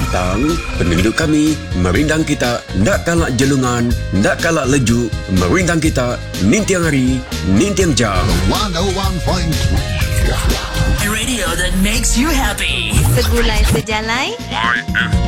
tentang penduduk kami, merindang kita, ndak kalak jelungan, ndak kalak lejuk, merindang kita, nintiang hari, nintiang jam. 101.3 Radio that makes you happy. Segulai sejalai. YFM.